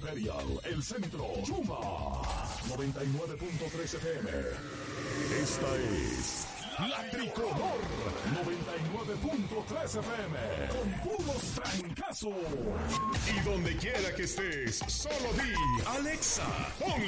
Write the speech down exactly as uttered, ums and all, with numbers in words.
Imperial, El Centro, Chuma, noventa y nueve punto tres F M. Esta es La Tricolor, noventa y nueve punto tres F M, con puros trancazos. Y donde quiera que estés, solo di, Alexa, pon